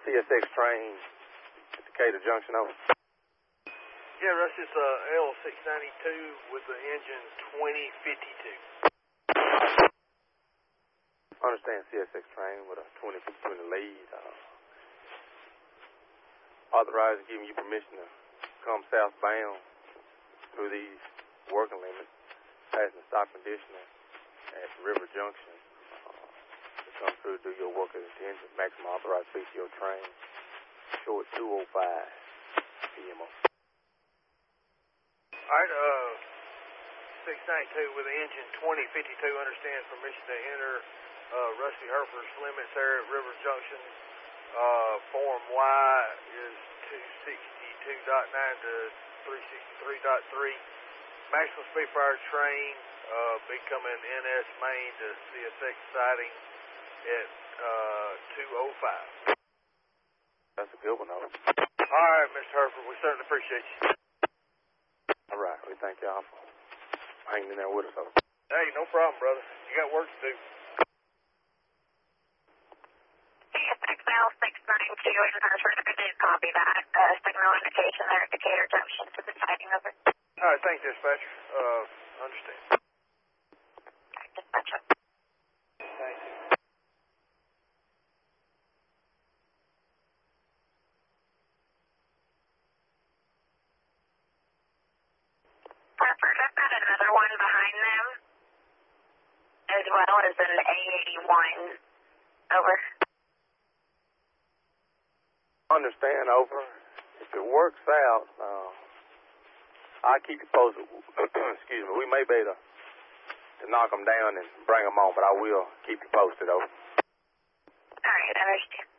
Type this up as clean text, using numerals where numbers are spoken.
CSX train at Decatur Junction, over. Yeah, Russ, it's L692 with the engine 2052. Understand CSX train with a 2052 in the lead. Authorized giving you permission to come southbound through these working limits, passing the stop conditioner at River Junction. To come through to do your work as intended. Maximum authorized speed to your train. Short 205 PMO. All right, 692 with the engine 2052 understands permission to enter Rusty Herford's limits there at River Junction. Form Y is 262.9 to 363.3. Maximum speed for our train becoming NS Main to CSX siding at 205. That's a good one, though. All right, Mr. Herford, we certainly appreciate you. All right, we thank y'all for hanging in there with us, though. Hey, no problem, brother. You got work to do. XL 692 in Herford, I did copy that. Signal indication there at Decatur Junction to the siding, over. All right, thanks, dispatcher. Understand. Dispatcher. Thank you. Herford, I've got another one behind them, as well as an A81. Over. Understand, over. If it works out, I'll keep you posted. Excuse me. We may be able to knock them down and bring them on, but I will keep you posted, over. All right, I understand.